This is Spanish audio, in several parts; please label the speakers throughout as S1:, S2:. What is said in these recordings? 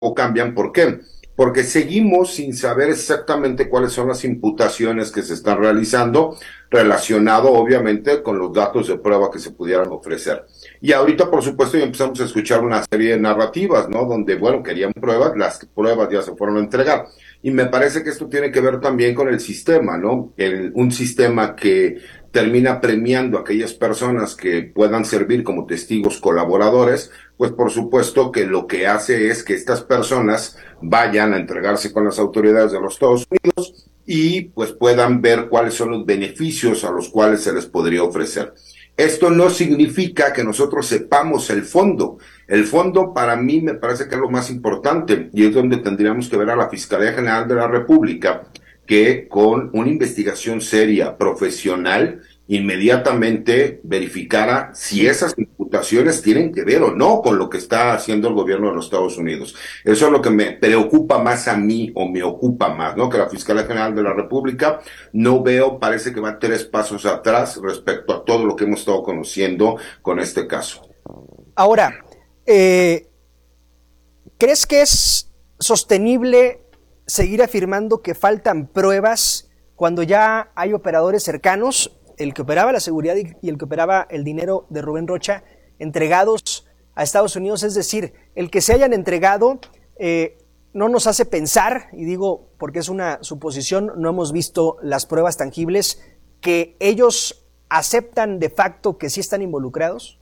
S1: tampoco cambian. ¿Por qué? Porque seguimos sin saber exactamente cuáles son las imputaciones que se están realizando, relacionado obviamente con los datos de prueba que se pudieran ofrecer. Y ahorita, por supuesto, ya empezamos a escuchar una serie de narrativas, ¿no? Donde, bueno, querían pruebas, las pruebas ya se fueron a entregar. Y me parece que esto tiene que ver también con el sistema, ¿no? Un sistema que termina premiando a aquellas personas que puedan servir como testigos colaboradores, pues por supuesto que lo que hace es que estas personas vayan a entregarse con las autoridades de los Estados Unidos y pues puedan ver cuáles son los beneficios a los cuales se les podría ofrecer. Esto no significa que nosotros sepamos el fondo. El fondo para mí me parece que es lo más importante y es donde tendríamos que ver a la Fiscalía General de la República que con una investigación seria, profesional, inmediatamente verificara si esas imputaciones tienen que ver o no con lo que está haciendo el gobierno de los Estados Unidos. Eso es lo que me preocupa más a mí o me ocupa más, ¿no? Que la Fiscalía General de la República no veo, parece que va 3 pasos atrás respecto a todo lo que hemos estado conociendo con este caso.
S2: Ahora, ¿crees que es sostenible seguir afirmando que faltan pruebas cuando ya hay operadores cercanos, el que operaba la seguridad y el que operaba el dinero de Rubén Rocha, entregados a Estados Unidos? Es decir, el que se hayan entregado no nos hace pensar, y digo porque es una suposición, no hemos visto las pruebas tangibles, que ellos aceptan de facto que sí están involucrados.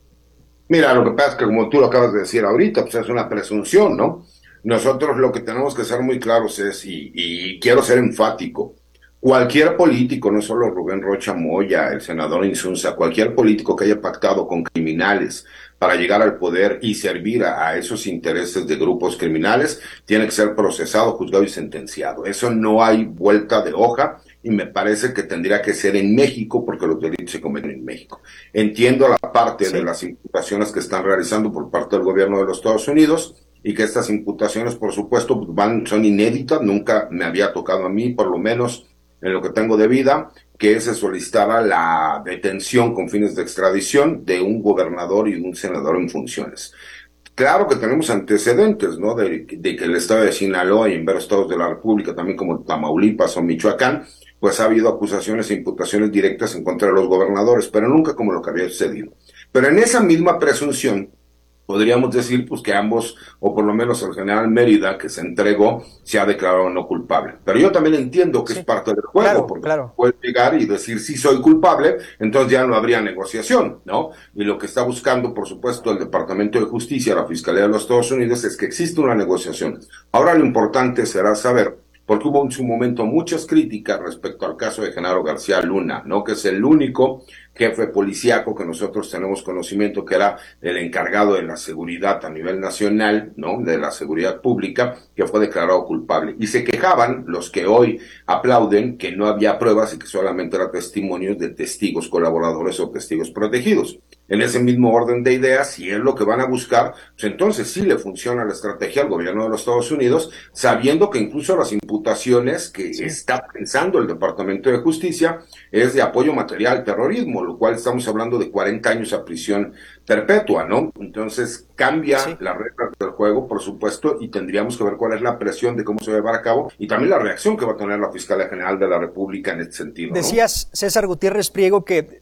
S1: Mira, lo que pasa es que como tú lo acabas de decir ahorita, pues es una presunción, ¿no? Nosotros lo que tenemos que ser muy claros es, y quiero ser enfático, cualquier político, no solo Rubén Rocha Moya, el senador Insunza, cualquier político que haya pactado con criminales para llegar al poder y servir a esos intereses de grupos criminales, tiene que ser procesado, juzgado y sentenciado. Eso no hay vuelta de hoja y me parece que tendría que ser en México porque los delitos se cometen en México. Entiendo la parte de las imputaciones que están realizando por parte del gobierno de los Estados Unidos, y que estas imputaciones, por supuesto, son inéditas, nunca me había tocado a mí, por lo menos en lo que tengo de vida, que se solicitara la detención con fines de extradición de un gobernador y un senador en funciones. Claro que tenemos antecedentes, ¿no? De que el estado de Sinaloa y en varios estados de la República, también como Tamaulipas o Michoacán, pues ha habido acusaciones e imputaciones directas en contra de los gobernadores, pero nunca como lo que había sucedido. Pero en esa misma presunción, podríamos decir pues que ambos, o por lo menos el general Mérida, que se entregó, se ha declarado no culpable. Pero yo también entiendo que es parte del juego, porque puede llegar y decir sí soy culpable, entonces ya no habría negociación, ¿no? Y lo que está buscando, por supuesto, el Departamento de Justicia, la Fiscalía de los Estados Unidos, es que exista una negociación. Ahora lo importante será saber, porque hubo en su momento muchas críticas respecto al caso de Genaro García Luna, ¿no? Que es el único jefe policíaco que nosotros tenemos conocimiento que era el encargado de la seguridad a nivel nacional, ¿no? De la seguridad pública, que fue declarado culpable. Y se quejaban los que hoy aplauden que no había pruebas y que solamente eran testimonios de testigos colaboradores o testigos protegidos. En ese mismo orden de ideas, si es lo que van a buscar, pues entonces sí le funciona la estrategia al gobierno de los Estados Unidos, sabiendo que incluso las imputaciones que está pensando el Departamento de Justicia es de apoyo material al terrorismo, lo cual estamos hablando de 40 años a prisión perpetua, ¿no? Entonces cambia las reglas del juego, por supuesto, y tendríamos que ver cuál es la presión de cómo se va a llevar a cabo y también la reacción que va a tener la Fiscalía General de la República en este sentido, ¿no?
S2: Decías, César Gutiérrez Priego, que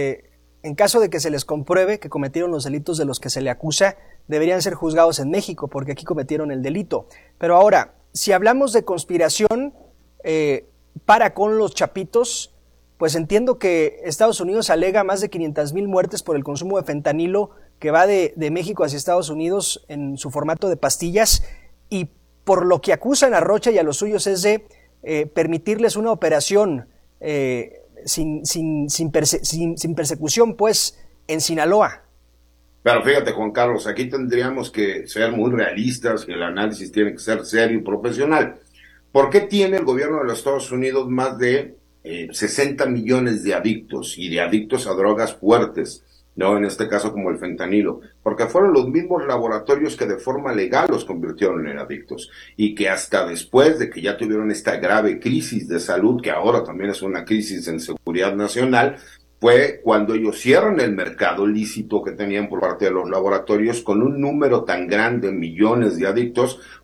S2: en caso de que se les compruebe que cometieron los delitos de los que se le acusa, deberían ser juzgados en México, porque aquí cometieron el delito. Pero ahora, si hablamos de conspiración para con los chapitos, pues entiendo que Estados Unidos alega más de 500,000 muertes por el consumo de fentanilo que va de México hacia Estados Unidos en su formato de pastillas, y por lo que acusan a Rocha y a los suyos es de permitirles una operación sin persecución, pues, en Sinaloa.
S1: Pero fíjate, Juan Carlos, aquí tendríamos que ser muy realistas y el análisis tiene que ser serio y profesional. ¿Por qué tiene el gobierno de los Estados Unidos más de 60 millones de adictos y de adictos a drogas fuertes? No, en este caso como el fentanilo, porque fueron los mismos laboratorios que de forma legal los convirtieron en adictos y que hasta después de que ya tuvieron esta grave crisis de salud, que ahora también es una crisis en seguridad nacional, fue cuando ellos cierran el mercado lícito que tenían por parte de los laboratorios con un número tan grande, millones de adictos,